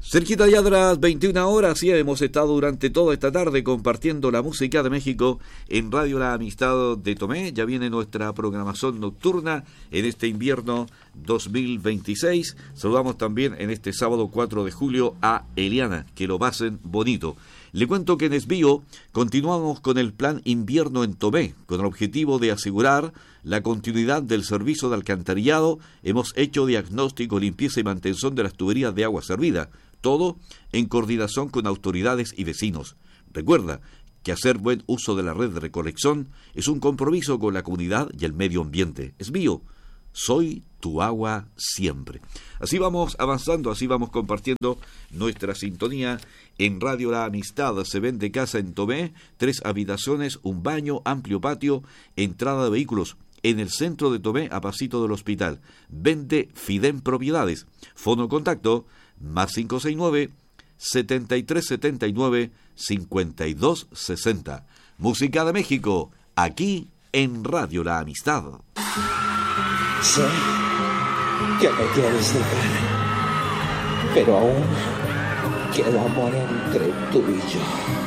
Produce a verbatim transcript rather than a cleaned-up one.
Cerquita ya de las veintiuna horas, sí, hemos estado durante toda esta tarde compartiendo la música de México en Radio La Amistad de Tomé. Ya viene nuestra programación nocturna en este invierno dos mil veintiséis. Saludamos también en este sábado cuatro de julio a Eliana, que lo pasen bonito. Le cuento que en Esbío continuamos con el plan invierno en Tomé, con el objetivo de asegurar la continuidad del servicio de alcantarillado. Hemos hecho diagnóstico, limpieza y mantención de las tuberías de agua servida, todo en coordinación con autoridades y vecinos. Recuerda que hacer buen uso de la red de recolección es un compromiso con la comunidad y el medio ambiente. Esbío, soy tu agua siempre. Así vamos avanzando, así vamos compartiendo nuestra sintonía en Radio La Amistad. Se vende casa en Tomé, tres habitaciones, un baño, amplio patio, entrada de vehículos. En el centro de Tomé, a pasito del hospital. Vende Fidem Propiedades. Fono contacto más cinco seis nueve, setenta y tres setenta y nueve, cincuenta y dos sesenta. Música de México, aquí en Radio La Amistad. Sé que me quieres dejar, pero aún queda amor entre tú y yo.